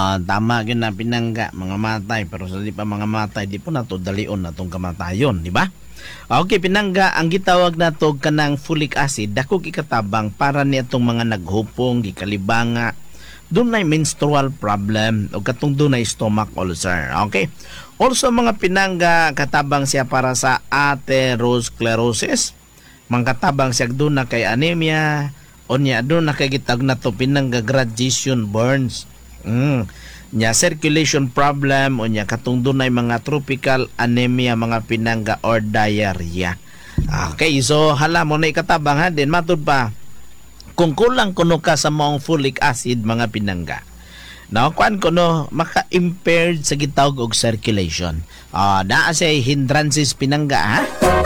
Tama yun na pinangga, mga matay. Pero sa di pa mga matay, di po na to dalion na tong kamatayon, di ba? Okay, pinangga, ang gitawag na to kanang folic acid, dako gikatabang para niya itong mga naghupong, gikalibanga, dunay menstrual problem o katong dunay stomach ulcer. Okay? Also mga pinangga, katabang siya para sa atherosclerosis, mangkatabang siya doon na kay anemia, o niya doon na kay gitag na to pinangga gradation burns. Nya circulation problem o nya katong dunay mga tropical anemia mga pinangga or diarrhea. Okay, so hala mo na ikatabang ha din matud pa kung kulang kuno ka sa maong folic acid mga pinangga. Now, kuan kuno maka-impaired sa gitawag og circulation. Naa say hindrances pinangga ha.